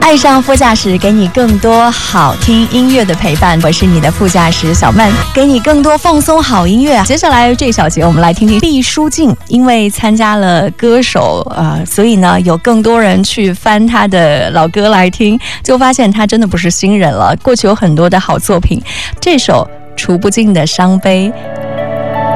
爱上副驾驶，给你更多好听音乐的陪伴。我是你的副驾驶小曼，给你更多放松好音乐。接下来这小节我们来听听毕书尽，因为参加了歌手所以呢有更多人去翻他的老歌来听，就发现他真的不是新人了。过去有很多的好作品，这首除不尽的伤悲